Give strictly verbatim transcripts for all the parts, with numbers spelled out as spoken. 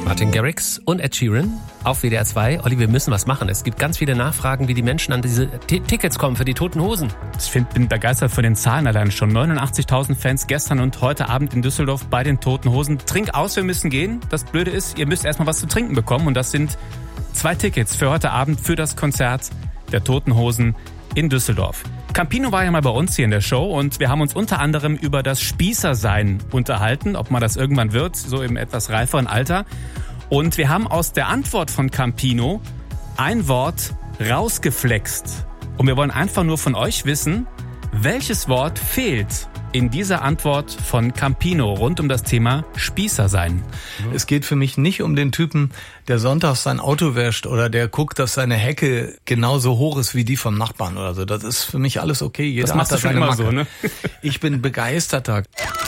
Martin Garrix und Ed Sheeran auf W D R zwei. Olli, wir müssen was machen. Es gibt ganz viele Nachfragen, wie die Menschen an diese T- Tickets kommen für die Toten Hosen. Ich find, bin begeistert von den Zahlen allein schon. neunundachtzigtausend Fans gestern und heute Abend in Düsseldorf bei den Toten Hosen. Trink aus, wir müssen gehen. Das Blöde ist, ihr müsst erstmal was zu trinken bekommen. Und das sind zwei Tickets für heute Abend für das Konzert der Toten Hosen in Düsseldorf. Campino war ja mal bei uns hier in der Show und wir haben uns unter anderem über das Spießersein unterhalten, ob man das irgendwann wird, so im etwas reiferen Alter. Und wir haben aus der Antwort von Campino ein Wort rausgeflext. Und wir wollen einfach nur von euch wissen, welches Wort fehlt in dieser Antwort von Campino rund um das Thema Spießersein. Es geht für mich nicht um den Typen, der sonntags sein Auto wäscht oder der guckt, dass seine Hecke genauso hoch ist wie die vom Nachbarn oder so. Das ist für mich alles okay. Jeder das machst hat du schon seine immer Macke. so, ne? Ich bin begeisterter.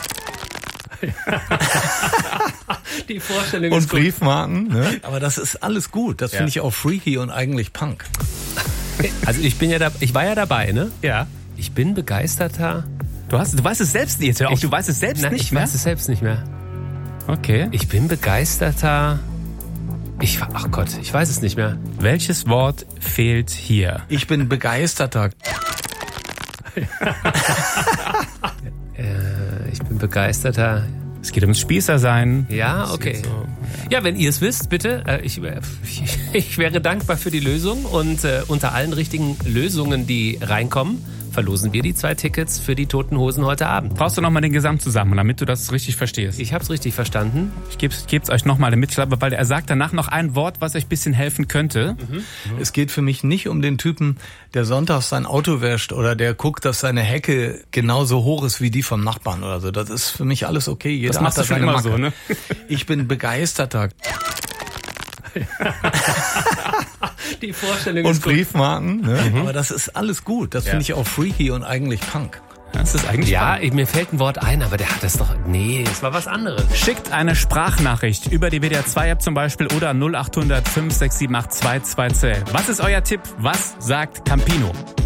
Die Vorstellung Und ist gut. Briefmarken, ne? Aber das ist alles gut. Das Ja. finde ich auch freaky und eigentlich Punk. Also ich bin ja da, ich war ja dabei, ne? Ja. Ich bin begeisterter. Du hast, du weißt es selbst nicht. Auch Ich- du weißt es selbst Nein, nicht ich mehr. weiß es selbst nicht mehr. Okay. Ich bin begeisterter. Ich, ach Gott, ich weiß es nicht mehr. Welches Wort fehlt hier? Ich bin begeisterter. Äh, ich bin begeisterter. Es geht ums Spießersein. Ja, okay. Ja, wenn ihr es wisst, bitte. Äh, ich, ich, ich wäre dankbar für die Lösung. Und äh, unter allen richtigen Lösungen, die reinkommen, verlosen wir die zwei Tickets für die Toten Hosen heute Abend. Brauchst du nochmal den Gesamtzusammenhang, damit du das richtig verstehst? Ich habe es richtig verstanden. Ich gebe es euch nochmal mit, weil er sagt danach noch ein Wort, was euch ein bisschen helfen könnte. Mhm. Es geht für mich nicht um den Typen, der sonntags sein Auto wäscht oder der guckt, dass seine Hecke genauso hoch ist wie die vom Nachbarn oder so. Das ist für mich alles okay. Jeder Das machst hat du schon seine immer Macke. so, ne? Ich bin begeisterter. Die Vorstellung Und ist gut. Briefmarken, ne? Aber das ist alles gut. Das finde ich auch freaky und eigentlich Punk. Das ist eigentlich Ja, spannend. ich, mir fällt ein Wort ein, aber der hat das doch... Nee, es war was anderes. Schickt eine Sprachnachricht über die W D R zwei App zum Beispiel oder null acht hundert fünf sechs sieben acht zwei zwei zwei. Was ist euer Tipp? Was sagt Campino?